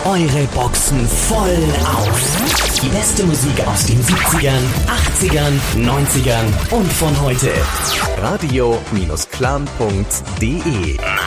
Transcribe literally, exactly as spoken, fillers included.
eure Boxen voll auf. Die beste Musik aus den siebzigern, achtzigern, neunzigern und von heute. radio Bindestrich clan punkt de